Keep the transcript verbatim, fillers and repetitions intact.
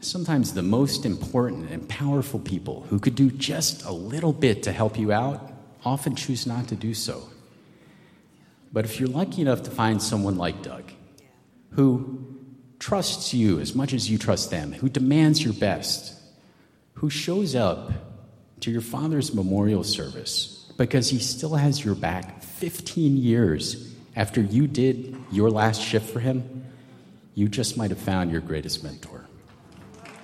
sometimes the most important and powerful people who could do just a little bit to help you out often choose not to do so. But if you're lucky enough to find someone like Doug, who trusts you as much as you trust them, who demands your best, who shows up to your father's memorial service because he still has your back fifteen years after you did your last shift for him, you just might have found your greatest mentor.